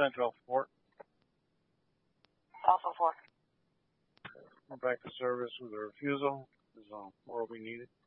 Central Fort. Alpha 4. We're back to service with a refusal. Is where we need it.